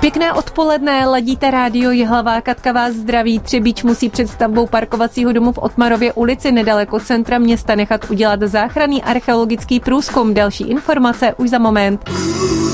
Pěkné odpoledne, ladíte rádio Jihlavá, Katka vás zdraví. Třebíč musí před stavbou parkovacího domu v Otmarově ulici nedaleko centra města nechat udělat záchranný archeologický průzkum. Další informace už za moment.